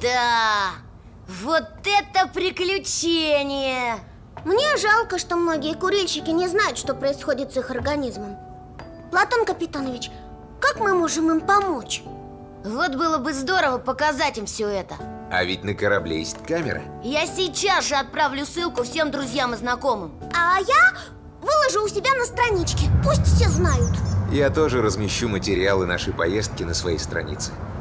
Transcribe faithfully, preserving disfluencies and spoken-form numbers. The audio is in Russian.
Да, вот это приключение! Мне жалко, что многие курильщики не знают, что происходит с их организмом. Платон Капитонович, как мы можем им помочь? Вот было бы здорово показать им все это. А ведь на корабле есть камера. Я сейчас же отправлю ссылку всем друзьям и знакомым. А я выложу у себя на страничке, пусть все знают. Я тоже размещу материалы нашей поездки на своей странице.